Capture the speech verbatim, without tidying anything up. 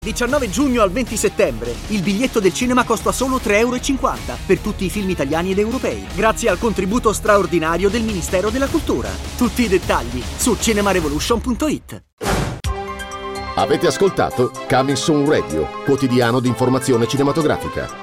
diciannove giugno al venti settembre. Il biglietto del cinema costa solo tre euro e cinquanta per tutti i film italiani ed europei, grazie al contributo straordinario del Ministero della Cultura. Tutti i dettagli su cinemarevolution punto it. Avete ascoltato Coming Soon Radio, quotidiano di informazione cinematografica.